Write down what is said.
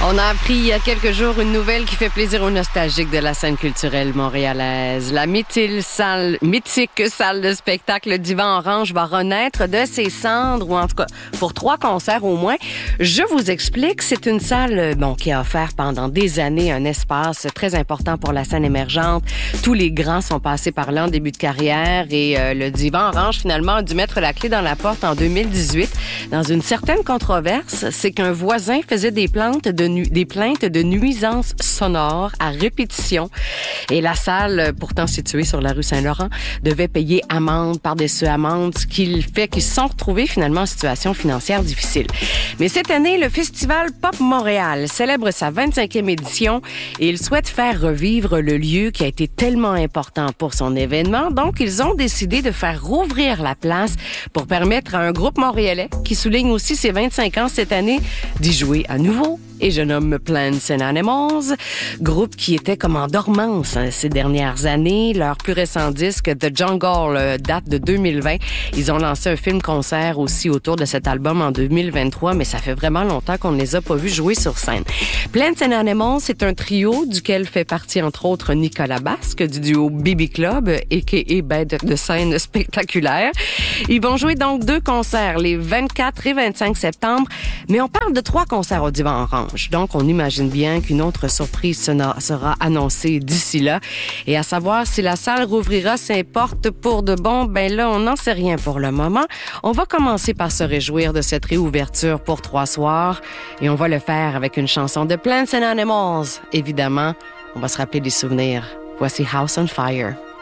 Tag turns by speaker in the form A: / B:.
A: On a appris il y a quelques jours une nouvelle qui fait plaisir aux nostalgiques de la scène culturelle montréalaise. La mythique salle de spectacle Divan Orange va renaître de ses cendres, ou en tout cas pour 3 concerts au moins. Je vous explique, c'est une salle qui a offert pendant des années un espace très important pour la scène émergente. Tous les grands sont passés par là en début de carrière et le Divan Orange finalement a dû mettre la clé dans la porte en 2018 dans une certaine controverse. C'est qu'un voisin faisait des plaintes de nuisances sonores à répétition. Et la salle, pourtant située sur la rue Saint-Laurent, devait payer amende par-dessus amende, ce qui fait qu'ils se sont retrouvés finalement en situation financière difficile. Mais cette année, le Festival Pop Montréal célèbre sa 25e édition et il souhaite faire revivre le lieu qui a été tellement important pour son événement. Donc, ils ont décidé de faire rouvrir la place pour permettre à un groupe montréalais qui souligne aussi ses 25 ans cette année d'y jouer à nouveau. Et je nomme Plants and Animals, groupe qui était comme en dormance ces dernières années. Leur plus récent disque, The Jungle, date de 2020. Ils ont lancé un film-concert aussi autour de cet album en 2023, mais ça fait vraiment longtemps qu'on ne les a pas vus jouer sur scène. Plants and Animals, c'est un trio duquel fait partie entre autres Nicolas Basque du duo Baby Club, a.k.a. bête de scène spectaculaire. Ils vont jouer donc 2 concerts, les 24 et 25 septembre, mais on parle de 3 concerts au Divan Orange. Donc, on imagine bien qu'une autre surprise sera annoncée d'ici là. Et à savoir si la salle rouvrira ses portes pour de bon, là, on n'en sait rien pour le moment. On va commencer par se réjouir de cette réouverture pour 3 soirs. Et on va le faire avec une chanson de Plants and Animals. Évidemment, on va se rappeler des souvenirs. Voici House on Fire.